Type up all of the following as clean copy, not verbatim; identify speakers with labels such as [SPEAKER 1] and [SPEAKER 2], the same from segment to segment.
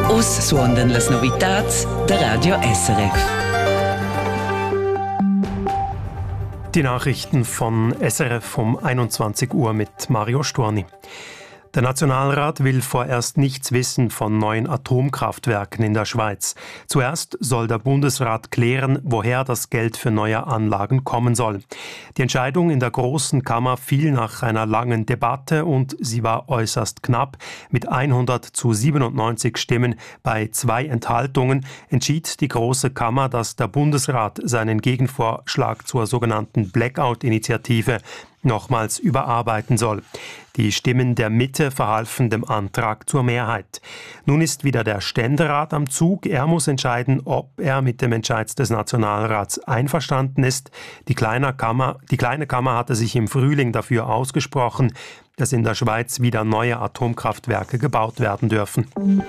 [SPEAKER 1] Us suondan las novitats der Radio SRF.
[SPEAKER 2] Die Nachrichten von SRF um 21 Uhr mit Mario Storni. Der Nationalrat will vorerst nichts wissen von neuen Atomkraftwerken in der Schweiz. Zuerst soll der Bundesrat klären, woher das Geld für neue Anlagen kommen soll. Die Entscheidung in der Großen Kammer fiel nach einer langen Debatte und sie war äußerst knapp. Mit 100 zu 97 Stimmen bei 2 Enthaltungen entschied die Große Kammer, dass der Bundesrat seinen Gegenvorschlag zur sogenannten Blackout-Initiative nochmals überarbeiten soll. Die Stimmen der Mitte verhalfen dem Antrag zur Mehrheit. Nun ist wieder der Ständerat am Zug. Er muss entscheiden, ob er mit dem Entscheid des Nationalrats einverstanden ist. Die kleine Kammer hatte sich im Frühling dafür ausgesprochen, dass in der Schweiz wieder neue Atomkraftwerke gebaut werden dürfen.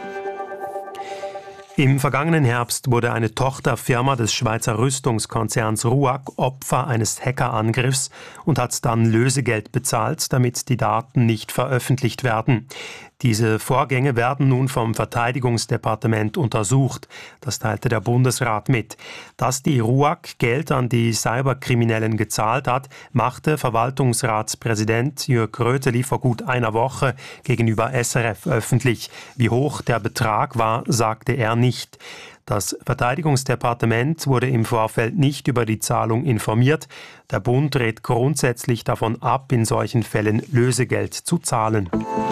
[SPEAKER 2] Im vergangenen Herbst wurde eine Tochterfirma des Schweizer Rüstungskonzerns RUAG Opfer eines Hackerangriffs und hat dann Lösegeld bezahlt, damit die Daten nicht veröffentlicht werden. Diese Vorgänge werden nun vom Verteidigungsdepartement untersucht. Das teilte der Bundesrat mit. Dass die RUAG Geld an die Cyberkriminellen gezahlt hat, machte Verwaltungsratspräsident Jürg Röteli vor gut einer Woche gegenüber SRF öffentlich. Wie hoch der Betrag war, sagte er nicht. Das Verteidigungsdepartement wurde im Vorfeld nicht über die Zahlung informiert. Der Bund rät grundsätzlich davon ab, in solchen Fällen Lösegeld zu zahlen.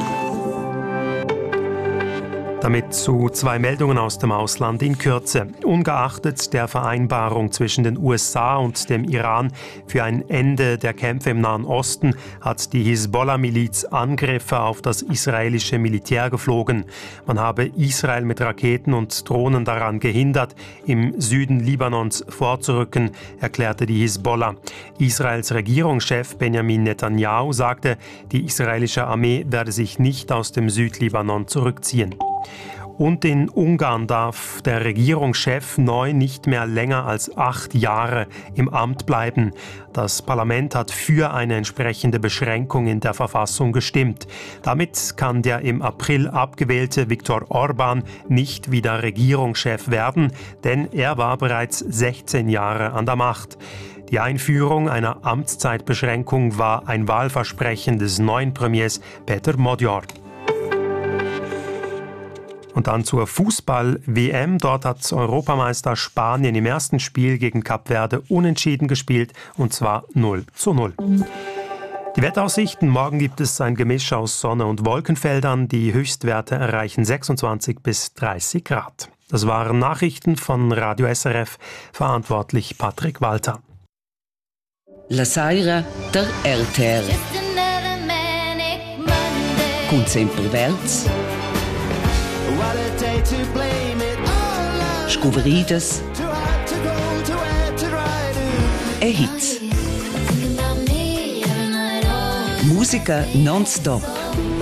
[SPEAKER 2] Damit zu 2 Meldungen aus dem Ausland in Kürze. Ungeachtet der Vereinbarung zwischen den USA und dem Iran für ein Ende der Kämpfe im Nahen Osten hat die Hisbollah-Miliz Angriffe auf das israelische Militär geflogen. Man habe Israel mit Raketen und Drohnen daran gehindert, im Süden Libanons vorzurücken, erklärte die Hisbollah. Israels Regierungschef Benjamin Netanyahu sagte, die israelische Armee werde sich nicht aus dem Südlibanon zurückziehen. Und in Ungarn darf der Regierungschef neu nicht mehr länger als 8 Jahre im Amt bleiben. Das Parlament hat für eine entsprechende Beschränkung in der Verfassung gestimmt. Damit kann der im April abgewählte Viktor Orbán nicht wieder Regierungschef werden, denn er war bereits 16 Jahre an der Macht. Die Einführung einer Amtszeitbeschränkung war ein Wahlversprechen des neuen Premiers Peter Modjor. Und dann zur Fußball-WM. Dort hat Europameister Spanien im ersten Spiel gegen Kap Verde unentschieden gespielt, und zwar 0:0. Die Wetteraussichten: Morgen gibt es ein Gemisch aus Sonne und Wolkenfeldern. Die Höchstwerte erreichen 26 bis 30 Grad. Das waren Nachrichten von Radio SRF, verantwortlich Patrick Walter.
[SPEAKER 1] La Saira der RTR. Kommt sempre verts. Scuveridas e hits. Musica non-stop.